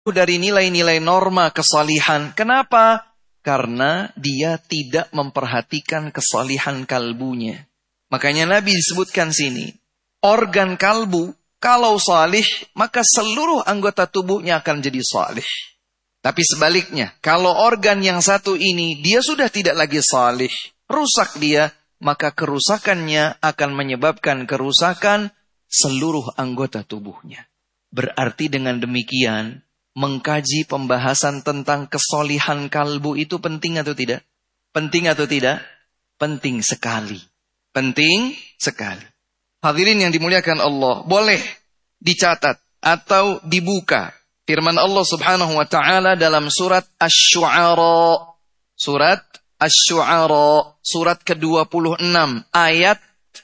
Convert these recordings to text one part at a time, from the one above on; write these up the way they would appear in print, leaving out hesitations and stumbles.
dari nilai-nilai norma kesalihan. Kenapa? Karena dia tidak memperhatikan kesalihan kalbunya. Makanya Nabi disebutkan sini, organ kalbu kalau salih, maka seluruh anggota tubuhnya akan jadi salih. Tapi sebaliknya, kalau organ yang satu ini dia sudah tidak lagi salih, rusak dia, maka kerusakannya akan menyebabkan kerusakan seluruh anggota tubuhnya. Berarti dengan demikian, mengkaji pembahasan tentang kesolihan kalbu itu penting atau tidak? Penting atau tidak? Penting sekali. Penting sekali. Hadirin yang dimuliakan Allah, boleh dicatat atau dibuka firman Allah Subhanahu wa taala dalam surat Asy-Syu'ara. Surat Asy-Syu'ara, surat ke-26 ayat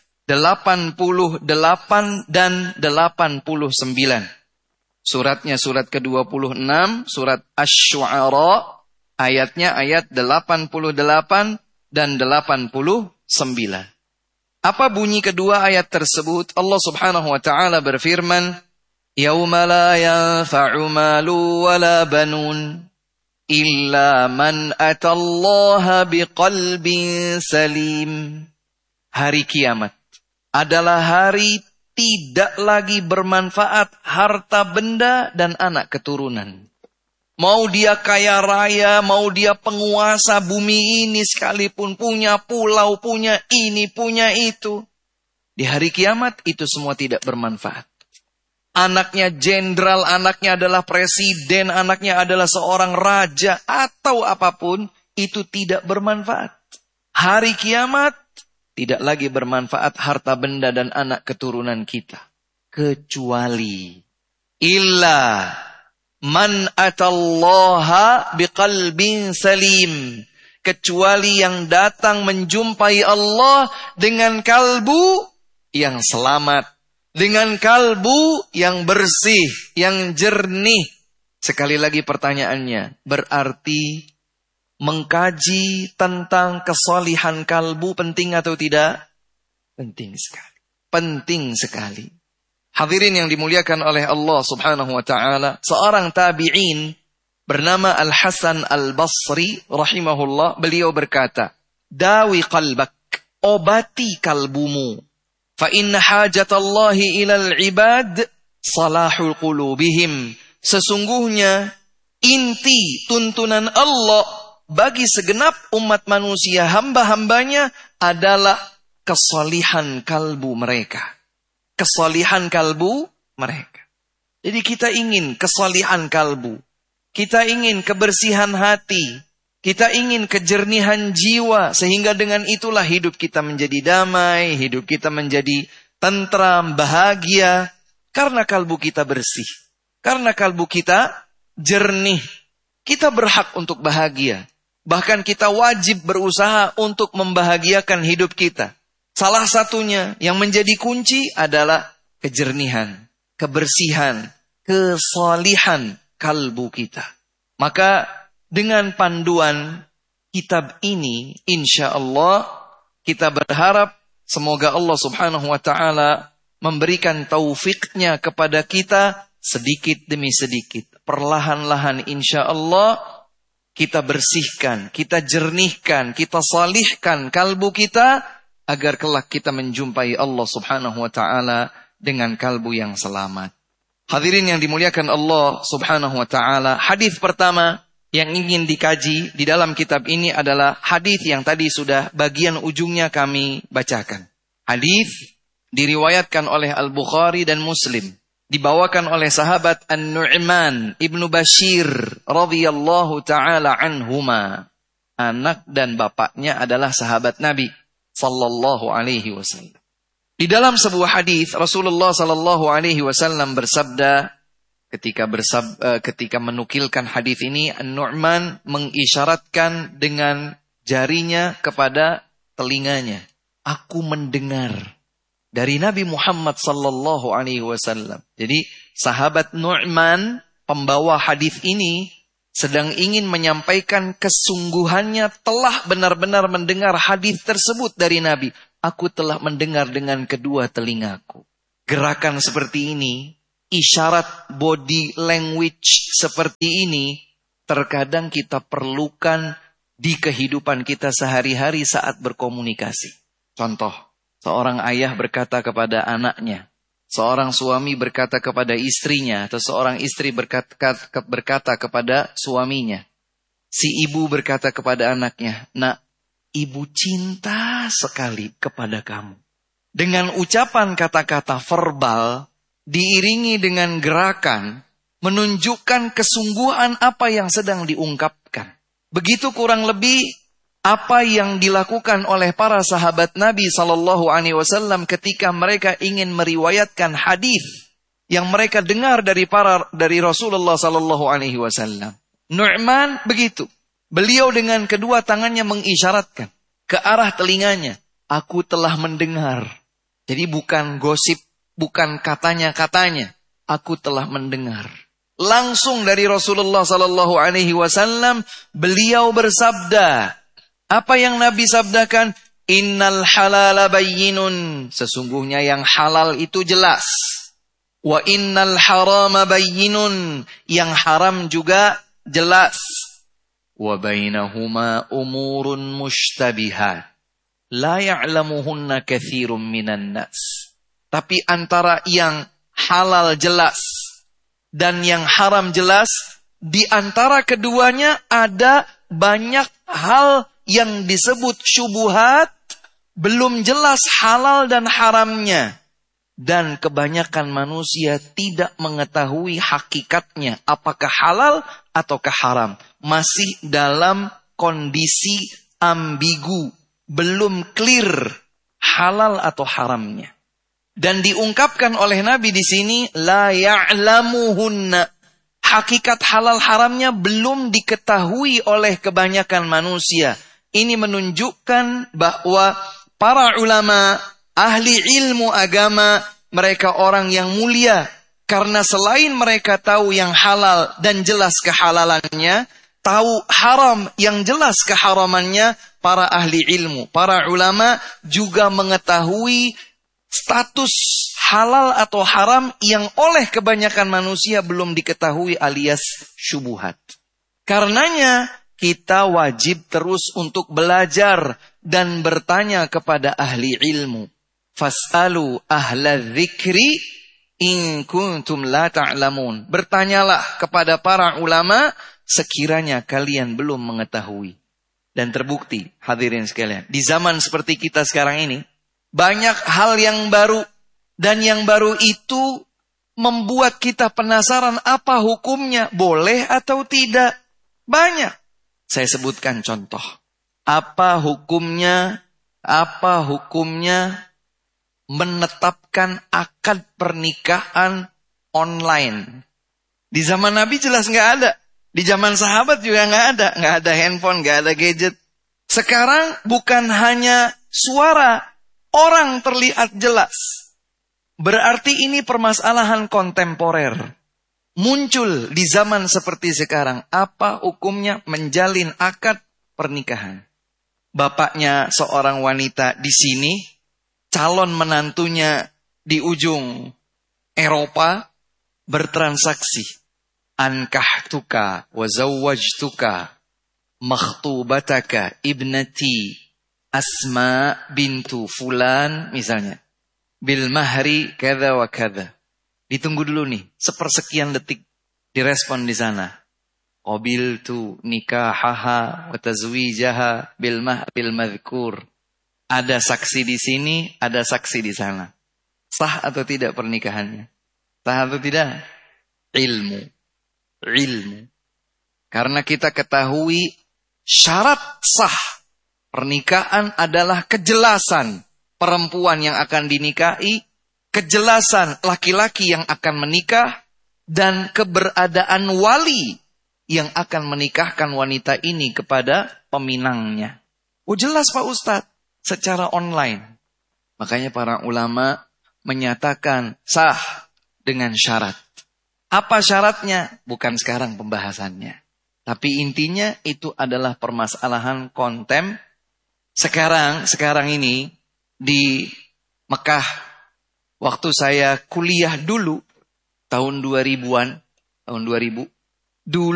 88 dan 89. Suratnya surat ke-26, surat Asy-Syu'ara, ayatnya ayat 88 dan 89. Apa bunyi kedua ayat tersebut? Allah Subhanahu wa taala berfirman, "Yauma la yanfa'u malu wala banun illa man atallaha biqalbin salim." Hari kiamat adalah hari tidak lagi bermanfaat harta benda dan anak keturunan. Mau dia kaya raya, mau dia penguasa bumi ini sekalipun, punya pulau, punya ini, punya itu. Di hari kiamat itu semua tidak bermanfaat. Anaknya jenderal, anaknya adalah presiden, anaknya adalah seorang raja, atau apapun, itu tidak bermanfaat. Hari kiamat tidak lagi bermanfaat harta benda dan anak keturunan kita. Kecuali illa man atallaha biqalbin salim. Kecuali yang datang menjumpai Allah dengan kalbu yang selamat. Dengan kalbu yang bersih, yang jernih. Sekali lagi pertanyaannya, berarti mengkaji tentang kesalihan kalbu penting atau tidak? Penting sekali. Penting sekali. Hadirin yang dimuliakan oleh Allah Subhanahu wa taala, seorang tabi'in bernama Al-Hasan Al-Basri rahimahullah, beliau berkata, "Dawi qalbak, obati kalbumu. Fa inna hajatallahi ilal ibad salahul qulubihim." Sesungguhnya inti tuntunan Allah bagi segenap umat manusia, hamba-hambanya adalah kesalihan kalbu mereka. Kesalihan kalbu mereka. Jadi kita ingin kesalihan kalbu. Kita ingin kebersihan hati. Kita ingin kejernihan jiwa. Sehingga dengan itulah hidup kita menjadi damai. Hidup kita menjadi tentram, bahagia. Karena kalbu kita bersih. Karena kalbu kita jernih. Kita berhak untuk bahagia. Bahkan kita wajib berusaha untuk membahagiakan hidup kita. Salah satunya yang menjadi kunci adalah kejernihan, kebersihan, kesalihan kalbu kita. Maka dengan panduan kitab ini, insya Allah kita berharap semoga Allah Subhanahu wa taala memberikan taufiknya kepada kita sedikit demi sedikit. Perlahan-lahan insya Allah kita bersihkan, kita jernihkan, kita salihkan kalbu kita agar kelak kita menjumpai Allah Subhanahu wa taala dengan kalbu yang selamat. Hadirin yang dimuliakan Allah Subhanahu wa taala, hadis pertama yang ingin dikaji di dalam kitab ini adalah hadis yang tadi sudah bagian ujungnya kami bacakan. Hadis diriwayatkan oleh Al-Bukhari dan Muslim, dibawakan oleh sahabat An-Nu'man Ibnu Bashir radhiyallahu taala anhuma. Anak dan bapaknya adalah sahabat Nabi sallallahu alaihi wasallam. Di dalam sebuah hadis Rasulullah sallallahu alaihi wasallam bersabda, ketika menukilkan hadis ini, An-Nu'man mengisyaratkan dengan jarinya kepada telinganya. Aku mendengar dari Nabi Muhammad sallallahu alaihi wasallam. Jadi sahabat Nu'man, pembawa hadis ini, sedang ingin menyampaikan kesungguhannya telah benar-benar mendengar hadis tersebut dari Nabi. Aku telah mendengar dengan kedua telingaku. Gerakan seperti ini isyarat body language seperti ini terkadang kita perlukan di kehidupan kita sehari-hari saat berkomunikasi. Contoh, seorang ayah berkata kepada anaknya, seorang suami berkata kepada istrinya, atau seorang istri berkata kepada suaminya. Si ibu berkata kepada anaknya, "Nak, ibu cinta sekali kepada kamu." Dengan ucapan kata-kata verbal, diiringi dengan gerakan, menunjukkan kesungguhan apa yang sedang diungkapkan. Begitu kurang lebih apa yang dilakukan oleh para sahabat Nabi SAW ketika mereka ingin meriwayatkan hadis yang mereka dengar dari Rasulullah SAW. Nu'man begitu. Beliau dengan kedua tangannya mengisyaratkan ke arah telinganya, "Aku telah mendengar." Jadi bukan gosip, bukan katanya-katanya. Aku telah mendengar. Langsung dari Rasulullah SAW, beliau bersabda. Apa yang Nabi sabdakan? Innal halala bayyinun. Sesungguhnya yang halal itu jelas. Wa innal harama bayyinun. Yang haram juga jelas. Wa bainahuma umurun mushtabihat. La ya'lamuhunna katsirun minan nas. Tapi antara yang halal jelas dan yang haram jelas, di antara keduanya ada banyak hal yang disebut syubhat, belum jelas halal dan haramnya. Dan kebanyakan manusia tidak mengetahui hakikatnya, apakah halal ataukah haram. Masih dalam kondisi ambigu, belum clear halal atau haramnya. Dan diungkapkan oleh Nabi di sini, la ya'lamuhunna. Hakikat halal haramnya belum diketahui oleh kebanyakan manusia. Ini menunjukkan bahwa para ulama, ahli ilmu agama, mereka orang yang mulia. Karena selain mereka tahu yang halal dan jelas kehalalannya, tahu haram yang jelas keharamannya, para ahli ilmu, para ulama juga mengetahui status halal atau haram yang oleh kebanyakan manusia belum diketahui alias syubhat. Karenanya kita wajib terus untuk belajar dan bertanya kepada ahli ilmu. Fas'alu ahla dzikri in kuntum la ta'lamun. Bertanyalah kepada para ulama sekiranya kalian belum mengetahui. Dan terbukti, hadirin sekalian, di zaman seperti kita sekarang ini, banyak hal yang baru. Dan yang baru itu membuat kita penasaran apa hukumnya, boleh atau tidak. Banyak. Saya sebutkan contoh. Apa hukumnya menetapkan akad pernikahan online? Di zaman Nabi jelas nggak ada. Di zaman sahabat juga nggak ada. Nggak ada handphone, nggak ada gadget. Sekarang bukan hanya suara, orang terlihat jelas. Berarti ini permasalahan kontemporer. Muncul di zaman seperti sekarang. Apa hukumnya menjalin akad pernikahan? Bapaknya seorang wanita di sini, calon menantunya di ujung Eropa, bertransaksi. Ankahtuka wa zawwajtuka makhtubataka ibnati Asma bintu fulan misalnya. Bil mahri kada wa kada. Ditunggu dulu nih, sepersekian detik direspon di sana. Qabiltu nikahaha wa tazwijaha bil mahbil madhkur. Ada saksi di sini, ada saksi di sana. Sah atau tidak pernikahannya? Sah atau tidak? Ilmu. Karena kita ketahui syarat sah pernikahan adalah kejelasan perempuan yang akan dinikahi, kejelasan laki-laki yang akan menikah, dan keberadaan wali yang akan menikahkan wanita ini kepada peminangnya. Oh jelas Pak Ustadz, secara online. Makanya para ulama menyatakan sah dengan syarat. Apa syaratnya? Bukan sekarang pembahasannya. Tapi intinya itu adalah permasalahan kontem. Sekarang ini di Mekah, waktu saya kuliah dulu, tahun 2000-an, tahun 2000, dulu